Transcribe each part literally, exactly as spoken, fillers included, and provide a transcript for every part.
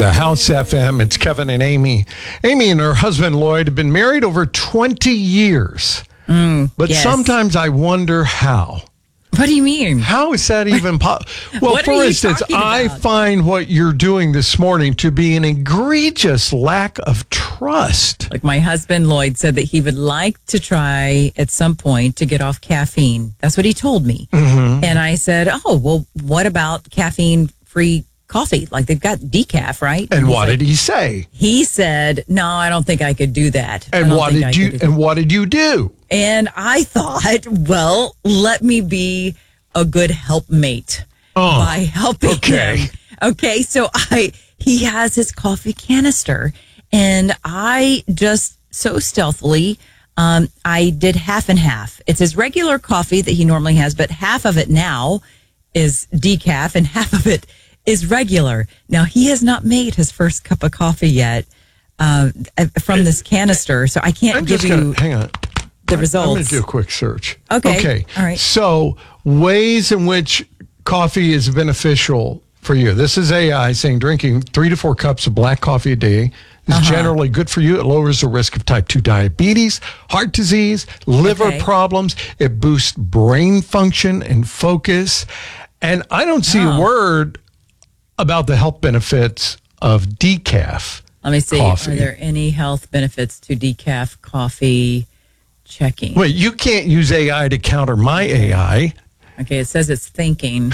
The House F M. It's Kevin and Amy. Amy and her husband Lloyd have been married over twenty years. Mm, but yes. sometimes I wonder how. What do you mean? How is that even possible? Well, What for are you instance, talking I about? find what you're doing this morning to be an egregious lack of trust. Like my husband Lloyd said that he would like to try at some point to get off caffeine. That's what he told me. Mm-hmm. And I said, oh, well, what about caffeine-free coffee? Like they've got decaf, right? And he's what like- did he say? He said, no, I don't think I could do that. I And don't what think I did could you do that." and what did you do? And I thought, well, let me be a good helpmate Oh, by helping okay. him. Okay, so I he has his coffee canister, and I just so stealthily, um, I did half and half. It's his regular coffee that he normally has, but half of it now is decaf, and half of it is regular. Now he has not made his first cup of coffee yet uh, from this canister, so I can't I'm give just gonna you hang on. the I'm results. going to do a quick search. Okay. Okay. All right. So, ways in which coffee is beneficial for you. This is A I saying drinking three to four cups of black coffee a day is Uh-huh. generally good for you. It lowers the risk of type two diabetes, heart disease, liver Okay. problems. It boosts brain function and focus. And I don't see a Oh. word about the health benefits of decaf. Let me see. Coffee. Are there any health benefits to decaf coffee? Checking. Wait, you can't use A I to counter my A I. Okay, it says it's thinking.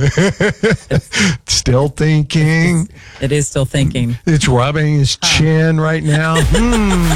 Still thinking. It is still thinking. It's rubbing his chin right now. Hmm.